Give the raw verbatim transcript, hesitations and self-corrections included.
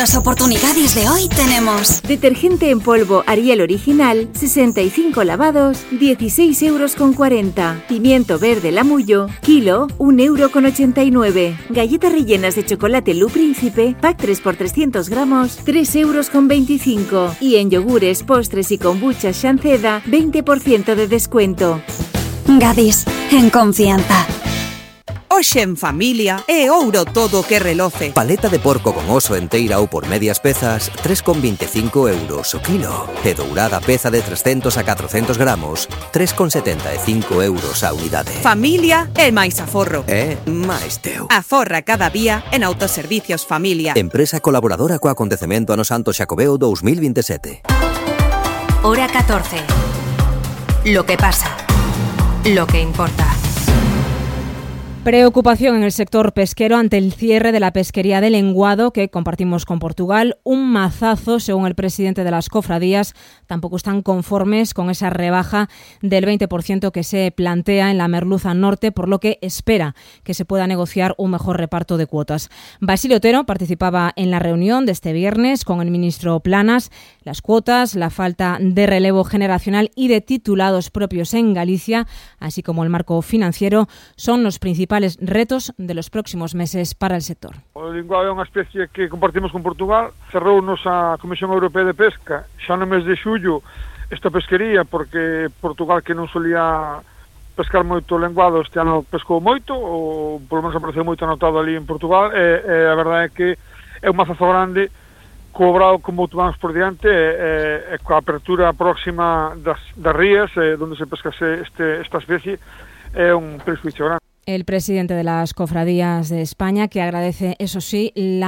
las oportunidades de hoy tenemos... Detergente en polvo Ariel Original, sesenta y cinco lavados, dieciséis euros con cuarenta. Pimiento verde Lamullo, kilo, un euro con ochenta y nueve. Galletas rellenas de chocolate Lu Príncipe, pack tres por trescientos gramos, tres euros con veinticinco. Y en yogures, postres y kombucha Shanceda, veinte por ciento de descuento. Gadis, en confianza. Hoxe en familia é ouro todo o que reloce. Paleta de porco con oso enteira ou por medias pezas, tres con veinticinco euros o kilo. E dourada peza de trescentos a catrocentos gramos, tres con setenta e cinco euros a unidade. Familia é máis aforro. É máis teu. Aforra cada día en Autoservicios Familia. Empresa colaboradora co acontecemento Ano Santo Xacobeo dos mil veintisiete. Hora catorce. Lo que pasa. Lo que importa. Preocupación en el sector pesquero ante el cierre de la pesquería de Lenguado que compartimos con Portugal. Un mazazo, según el presidente de las cofradías. Tampoco están conformes con esa rebaja del veinte por ciento que se plantea en la merluza norte, por lo que espera que se pueda negociar un mejor reparto de cuotas. Basilio Otero participaba en la reunión de este viernes con el ministro Planas. Las cuotas, la falta de relevo generacional y de titulados propios en Galicia, así como el marco financiero, son los principales retos de los próximos meses para el sector. O linguado é unha especie que compartimos con Portugal. Cerrounos a Comisión Europea de Pesca xa no mes de xullo esta pesquería, porque Portugal, que non solía pescar moito lenguado, este ano pescou moito, ou polo menos apareceu moito anotado ali en Portugal, e, e a verdade é que é un mazazo grande cobrado como vamos por diante, e, e, e coa apertura próxima das, das rías, e, onde se pescase este, esta especie, é un prejuicio grande. El presidente de las cofradías de España, que agradece, eso sí, la